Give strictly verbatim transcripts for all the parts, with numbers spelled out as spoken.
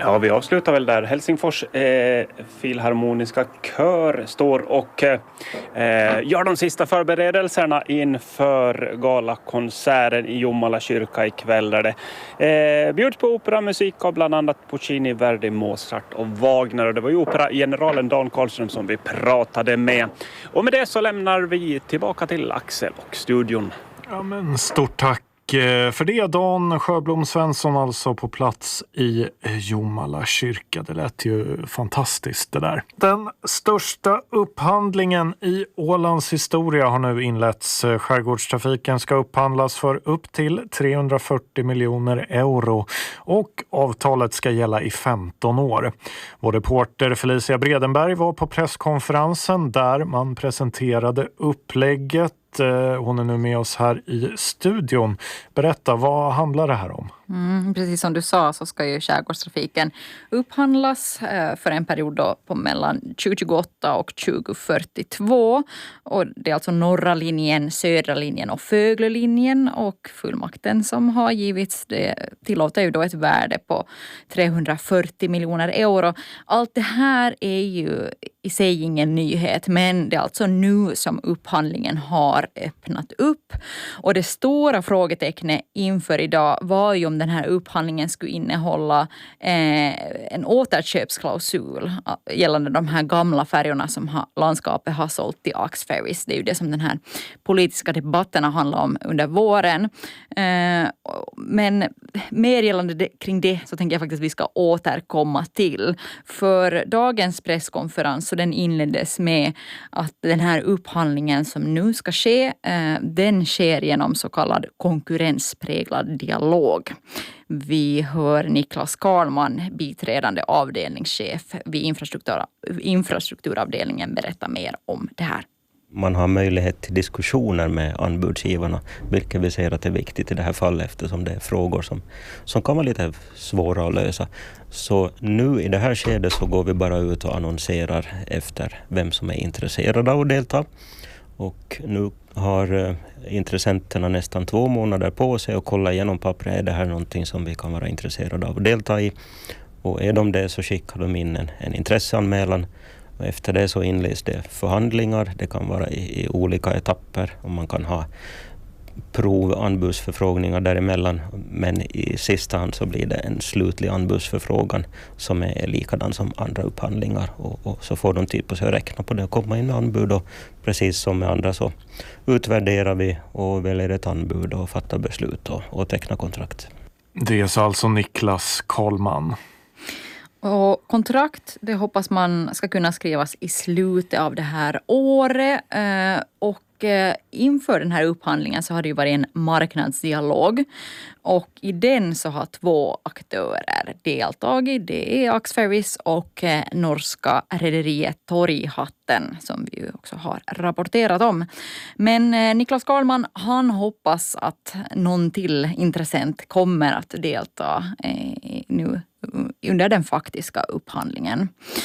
Ja, vi avslutar väl där. Helsingfors eh, filharmoniska kör står och eh, gör de sista förberedelserna inför galakonserten i Jomala kyrka ikväll där det eh, bjuds på operamusik av bland annat Puccini, Verdi, Mozart och Wagner. Och det var ju operageneralen Dan Karlström som vi pratade med. Och med det så lämnar vi tillbaka till Axel och studion. Ja, men stort tack för det, Dan Sjöblom Svensson, alltså på plats i Jomala kyrka. Det lät ju fantastiskt det där. Den största upphandlingen i Ålands historia har nu inletts. Skärgårdstrafiken ska upphandlas för upp till trehundrafyrtio miljoner euro och avtalet ska gälla i femton år. Vår reporter Felicia Bredenberg var på presskonferensen där man presenterade upplägget. Hon är nu med oss här i studion. Berätta, vad handlar det här om? Mm, precis som du sa så ska ju skärgårdstrafiken upphandlas för en period då på mellan tjugohundratjugoåtta och tjugohundrafyrtiotvå. Och det är alltså norra linjen, södra linjen och Föglelinjen. Och fullmakten som har givits det tillåter ju då ett värde på trehundrafyrtio miljoner euro. Allt det här är ju i sig ingen nyhet, men det är alltså nu som upphandlingen har öppnat upp. Och det stora frågetecknet inför idag var ju om den här upphandlingen skulle innehålla eh, en återköpsklausul gällande de här gamla färjorna som ha, landskapet har sålt till Axferries. Det är ju det som den här politiska debatten har handlat om under våren. Eh, men mer gällande det, kring det så tänker jag faktiskt att vi ska återkomma till. För dagens presskonferens så den inleddes med att den här upphandlingen som nu ska ske, eh, den sker genom så kallad konkurrenspräglad dialog. Vi hör Niklas Karlman, biträdande avdelningschef vid infrastruktur, infrastrukturavdelningen, berätta mer om det här. Man har möjlighet till diskussioner med anbudsgivarna, vilket vi ser att är viktigt i det här fallet eftersom det är frågor som, som kan vara lite svåra att lösa. Så nu i det här skedet så går vi bara ut och annonserar efter vem som är intresserad av att delta. Och nu har intressenterna nästan två månader på sig att kolla igenom pappret. Är det här någonting som vi kan vara intresserade av att delta i? Och är de det så skickar de in en, en intresseanmälan. Och efter det så inleds det förhandlingar. Det kan vara i, i olika etapper och man kan ha prov anbudsförfrågningar däremellan. Men i sista hand så blir det en slutlig anbudsförfrågan som är likadan som andra upphandlingar. Och, och så får de tid på sig att räkna på det och komma in med anbud. Och precis som med andra så utvärderar vi och väljer ett anbud och fattar beslut och, och tecknar kontrakt. Det är alltså Niklas Karlman. Och kontrakt, det hoppas man ska kunna skrivas i slutet av det här året. Och inför den här upphandlingen så har det ju varit en marknadsdialog. Och i den så har två aktörer deltagit. Det är Axferries och norska rederiet Torghatten som vi också har rapporterat om. Men Niklas Karlman, han hoppas att någon till intressent kommer att delta nu under den faktiska upphandlingen.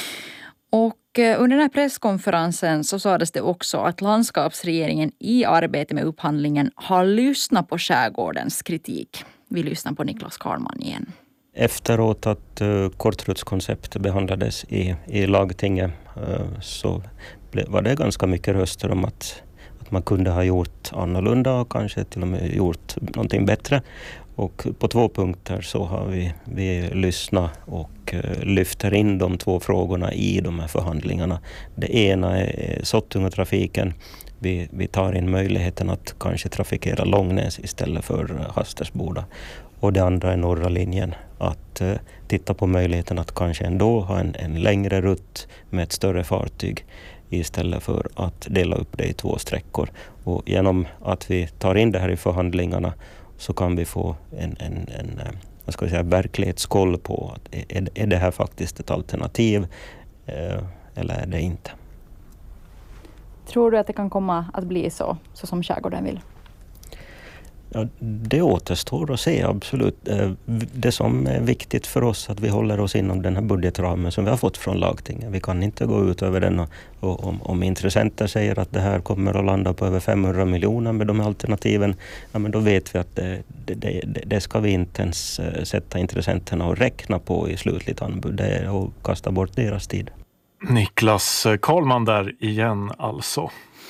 Och under den här presskonferensen så sades det också att landskapsregeringen i arbete med upphandlingen har lyssnat på skärgårdens kritik. Vi lyssnar på Niklas Karlman igen. Efteråt att uh, kortrutskonceptet behandlades i, i lagtinget uh, så ble, var det ganska mycket röster om att, att man kunde ha gjort annorlunda och kanske till och med gjort någonting bättre. Och på två punkter så har vi, vi lyssnat och uh, lyfter in de två frågorna i de här förhandlingarna. Det ena är Sottunga-trafiken. Vi, vi tar in möjligheten att kanske trafikera Långnäs istället för Hastersboda. Och det andra är norra linjen. Att uh, titta på möjligheten att kanske ändå ha en, en längre rutt med ett större fartyg istället för att dela upp det i två sträckor. Och genom att vi tar in det här i förhandlingarna så kan vi få en, en, en vad ska jag säga, verklighetskoll på att är, är det här faktiskt ett alternativ eh, eller är det inte. Tror du att det kan komma att bli så, så som skärgården vill? Ja, det återstår att se, absolut. Det som är viktigt för oss är att vi håller oss inom den här budgetramen som vi har fått från lagtinget. Vi kan inte gå ut över den och, och om, om intressenter säger att det här kommer att landa på över femhundra miljoner med de alternativen, ja, men då vet vi att det, det, det, det ska vi inte ens sätta intressenterna och räkna på i slutligt anbud. Det är att kasta bort deras tid. Niklas Karlman där igen alltså.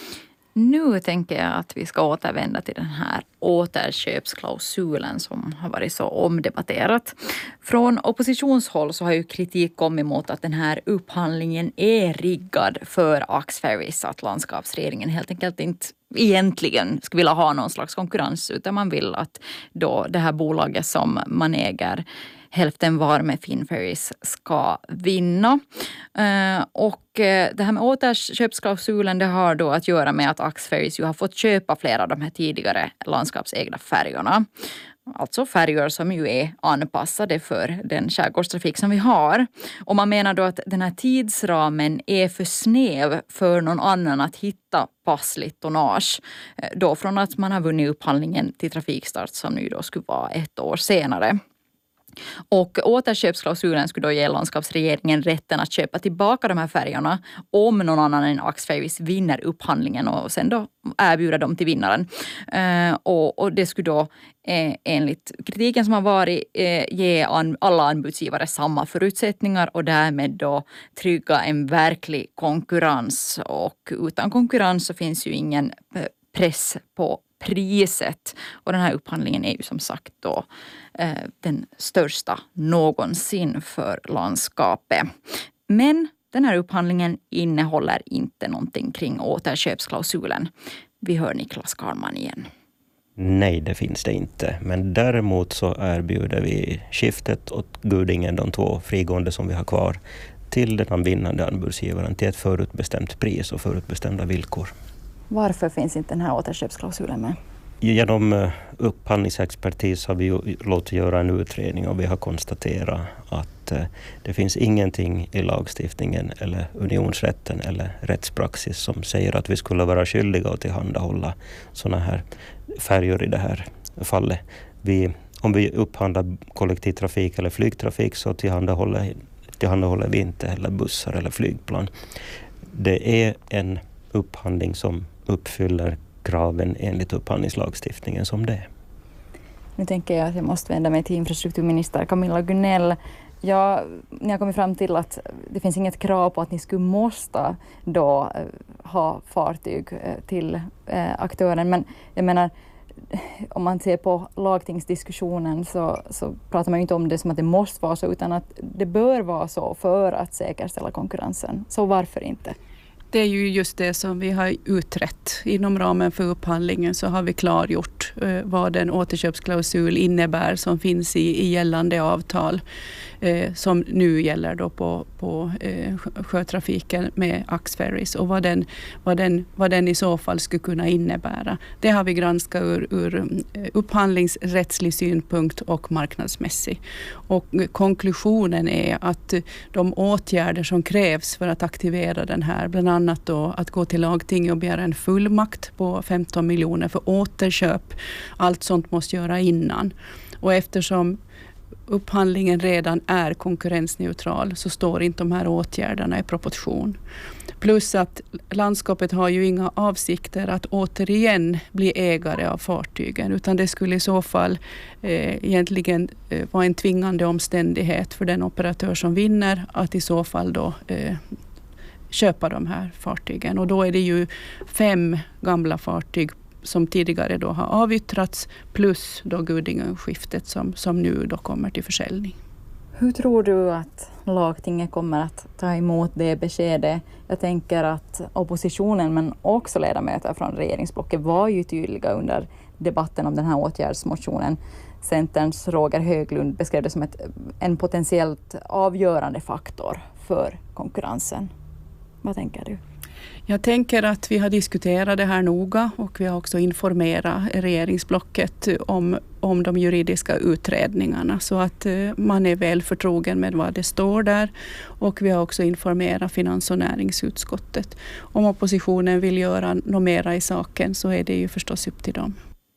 Nu tänker jag att vi ska återvända till den här återköpsklausulen som har varit så omdebatterat. Från oppositionshåll så har ju kritik kommit mot att den här upphandlingen är riggad för Axferries, att landskapsregeringen helt enkelt inte egentligen skulle vilja ha någon slags konkurrens, utan man vill att då det här bolaget som man äger hälften var med Finnferries ska vinna. Uh, och uh, det här med återköpsklausulen, det har då att göra med att Axferries ju har fått köpa flera av de här tidigare landskapsägda färjorna. Alltså färjor som ju är anpassade för den skärgårdstrafik som vi har. Och man menar då att den här tidsramen är för snäv för någon annan att hitta passligt tonnage. Då från att man har vunnit upphandlingen till trafikstart som nu då skulle vara ett år senare. Och återköpsklausulen skulle då ge landskapsregeringen rätten att köpa tillbaka de här färjorna om någon annan än Axferries vinner upphandlingen och sen då erbjuda dem till vinnaren. Eh, och, och det skulle då eh, enligt kritiken som har varit eh, ge an, alla anbudsgivare samma förutsättningar och därmed då trygga en verklig konkurrens. Och utan konkurrens så finns ju ingen press på priset. Och den här upphandlingen är ju som sagt då eh, den största någonsin för landskapet. Men den här upphandlingen innehåller inte någonting kring återköpsklausulen. Vi hör Niklas Karlman igen. Nej, det finns det inte. Men däremot så erbjuder vi skiftet åt Gudingen, de två frigående som vi har kvar, till den vinnande anbudsgivaren till ett förutbestämt pris och förutbestämda villkor. Varför finns inte den här återköpsklausulen med? Genom upphandlingsexpertis har vi låtit göra en utredning och vi har konstaterat att det finns ingenting i lagstiftningen eller unionsrätten eller rättspraxis som säger att vi skulle vara skyldiga att tillhandahålla sådana här färjor i det här fallet. Vi, om vi upphandlar kollektivtrafik eller flygtrafik så tillhandahåller, tillhandahåller vi inte heller bussar eller flygplan. Det är en upphandling som uppfyller kraven enligt upphandlingslagstiftningen som det är. Nu tänker jag att jag måste vända mig till infrastrukturminister Camilla Gunell. Ja, ni har kommit fram till att det finns inget krav på att ni skulle måste då ha fartyg till aktören. Men jag menar, om man ser på lagtingsdiskussionen så, så pratar man ju inte om det som att det måste vara så, utan att det bör vara så för att säkerställa konkurrensen. Så varför inte? Det är ju just det som vi har utrett. Inom ramen för upphandlingen så har vi klargjort eh, vad en återköpsklausul innebär som finns i, i gällande avtal eh, som nu gäller då på, på eh, sjötrafiken med Axferries och vad den, vad, den, vad den i så fall skulle kunna innebära. Det har vi granskat ur, ur upphandlingsrättslig synpunkt och marknadsmässig. Och konklusionen är att de åtgärder som krävs för att aktivera den här, bland annat annat då att gå till lagting och begära en fullmakt på femton miljoner för återköp. Allt sånt måste göra innan. Och eftersom upphandlingen redan är konkurrensneutral så står inte de här åtgärderna i proportion. Plus att landskapet har ju inga avsikter att återigen bli ägare av fartygen, utan det skulle i så fall eh, egentligen eh, vara en tvingande omständighet för den operatör som vinner att i så fall då eh, köpa de här fartygen. Och då är det ju fem gamla fartyg som tidigare då har avyttrats plus då Gudingen-skiftet som, som nu då kommer till försäljning. Hur tror du att lagtinget kommer att ta emot det beskedet? Jag tänker att oppositionen men också ledamöter från regeringsblocket var ju tydliga under debatten om den här åtgärdsmotionen. Centerns Roger Höglund beskrev det som ett, en potentiellt avgörande faktor för konkurrensen. Vad tänker du? Jag tänker att vi har diskuterat det här noga och vi har också informerat regeringsblocket om, om de juridiska utredningarna så att man är väl förtrogen med vad det står där. Och vi har också informerat finans- och näringsutskottet. Om oppositionen vill göra något mera i saken så är det ju förstås upp till dem.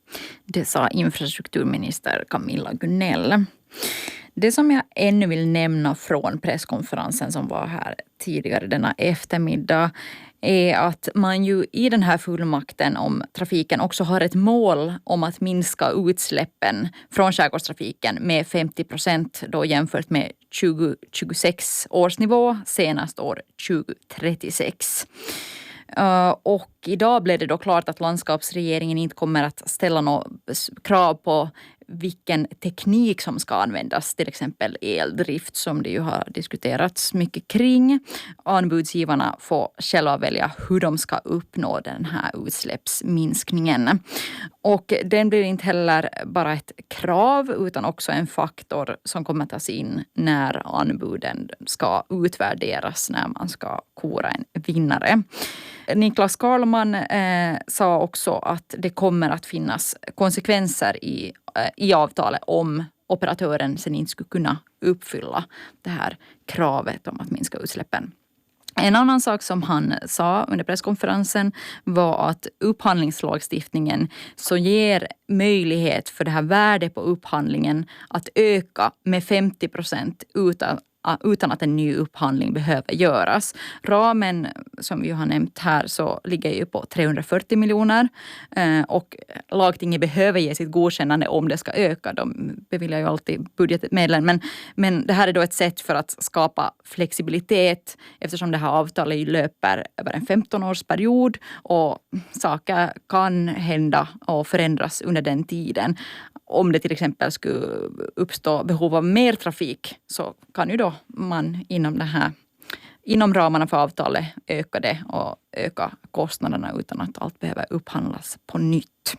Det sa infrastrukturminister Camilla Gunell. Det som jag ännu vill nämna från presskonferensen som var här tidigare denna eftermiddag är att man ju i den här fullmakten om trafiken också har ett mål om att minska utsläppen från skärgårdstrafiken med femtio procent då jämfört med tjugo tjugosex års nivå senast år tjugo trettiosex. Uh, och idag blev det då klart att landskapsregeringen inte kommer att ställa några krav på vilken teknik som ska användas, till exempel eldrift som det ju har diskuterats mycket kring. Anbudsgivarna får själva välja hur de ska uppnå den här utsläppsminskningen. Och den blir inte heller bara ett krav utan också en faktor som kommer att tas in när anbuden ska utvärderas, när man ska kora en vinnare. Niklas Karlman eh, sa också att det kommer att finnas konsekvenser i, eh, i avtalet om operatören sen inte skulle kunna uppfylla det här kravet om att minska utsläppen. En annan sak som han sa under presskonferensen var att upphandlingslagstiftningen så ger möjlighet för det här värdet på upphandlingen att öka med femtio procent utan utan att en ny upphandling behöver göras. Ramen som vi har nämnt här så ligger ju på trehundrafyrtio miljoner och lagtinget behöver ge sitt godkännande om det ska öka. De beviljar ju alltid budgetmedlen men, men det här är då ett sätt för att skapa flexibilitet eftersom det här avtalet löper över en femton-årsperiod och saker kan hända och förändras under den tiden. Om det till exempel skulle uppstå behov av mer trafik så kan ju då man inom det här, inom ramarna för avtalet öka det och öka kostnaderna utan att allt behöver upphandlas på nytt.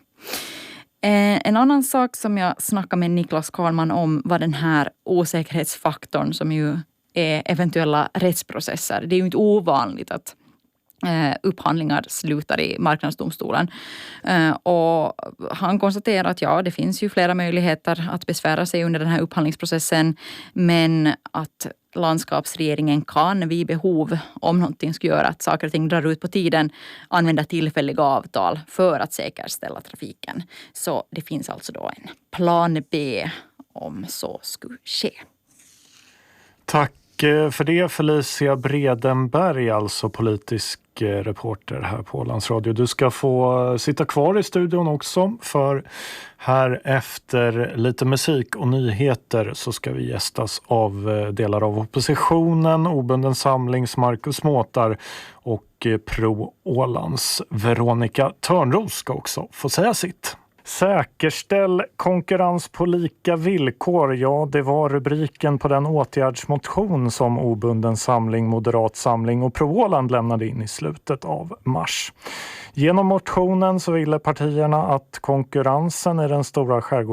En annan sak som jag snackade med Niklas Karlman om var den här osäkerhetsfaktorn som ju är eventuella rättsprocesser. Det är ju inte ovanligt att Uh, upphandlingar slutar i marknadsdomstolen. Uh, och han konstaterar att ja, det finns ju flera möjligheter att besvära sig under den här upphandlingsprocessen men att landskapsregeringen kan vid behov, om någonting skulle göra att saker och ting drar ut på tiden, använda tillfälliga avtal för att säkerställa trafiken. Så det finns alltså då en plan B om så skulle ske. Tack för det Felicia Bredenberg, alltså politisk reporter här på Ålandsradio. Du ska få sitta kvar i studion också för här efter lite musik och nyheter så ska vi gästas av delar av oppositionen, Obunden samlings Marcus Måtar och Pro Ålands Veronica Törnros ska också få säga sitt. Säkerställ konkurrens på lika villkor. Ja, det var rubriken på den åtgärdsmotion som Obunden samling, Moderat samling och Pro Åland lämnade in i slutet av mars. Genom motionen så ville partierna att konkurrensen i den stora skärgården